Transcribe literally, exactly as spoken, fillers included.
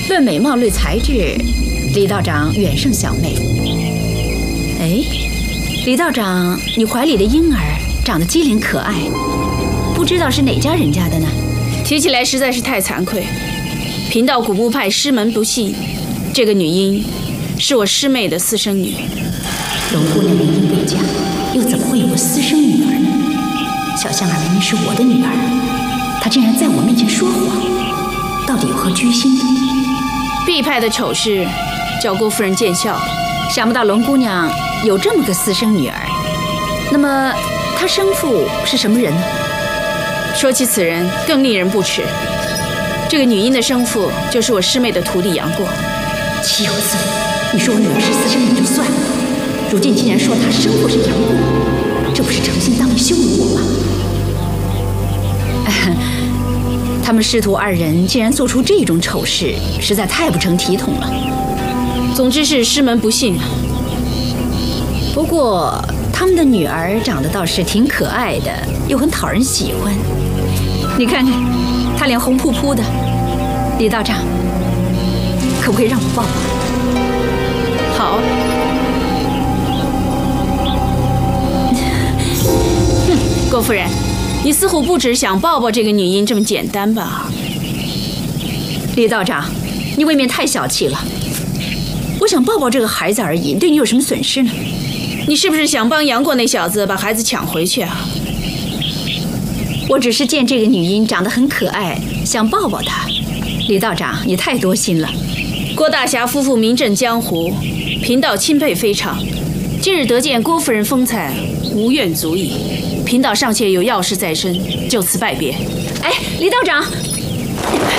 论美貌，论才智，李道长远胜小妹。哎，李道长，你怀里的婴儿长得机灵可爱，不知道是哪家人家的呢？ 提起来实在是太惭愧。贫道古墓派师门不幸，这个女婴是我师妹的私生女。 龙姑娘年龄未嫁，又怎么会有个私生女儿呢？小香儿明明是我的女儿，她竟然在我面前说谎，到底有何居心？ 毕派的丑事，叫郭夫人见笑了。 想不到龙姑娘有这么个私生女儿，那么她生父是什么人呢？ 说起此人，更令人不齿。这个女婴的生父就是我师妹的徒弟杨过。 岂有此理！你说我女儿是私生女就算了，如今竟然说她生父是杨过，这不是诚心当面羞辱我吗？他们师徒二人竟然做出这种丑事，实在太不成体统了。 总之是师门不幸啊。 不过他们的女儿长得倒是挺可爱的，又很讨人喜欢。你看看，她脸红扑扑的。李道长，可不可以让我抱抱？ 好。哼，郭夫人，你似乎不只想抱抱这个女婴这么简单吧？ 李道长，你未免太小气了。我想抱抱这个孩子而已，对你有什么损失呢？ 你是不是想帮杨过那小子把孩子抢回去啊？ 我只是见这个女婴长得很可爱，想抱抱她。李道长，你太多心了。 郭大侠夫妇名震江湖，贫道钦佩非常。今日得见郭夫人风采，无怨足矣。贫道尚且有要事在身，就此拜别。 哎，李道长，